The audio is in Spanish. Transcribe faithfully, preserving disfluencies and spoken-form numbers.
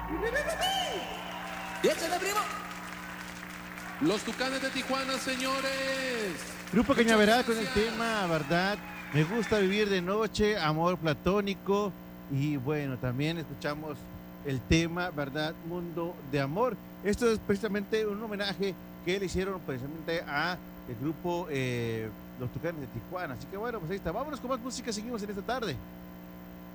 Y échale, primo. Los Tucanes de Tijuana, señores. Grupo Muchas Cañaveral con el gracias. tema, ¿verdad? Me gusta vivir de noche, amor platónico. Y bueno, también escuchamos el tema, ¿verdad? Mundo de amor. Esto es precisamente un homenaje que le hicieron precisamente a el grupo eh, Los Tucanes de Tijuana. Así que bueno, pues ahí está. Vámonos con más música, seguimos en esta tarde.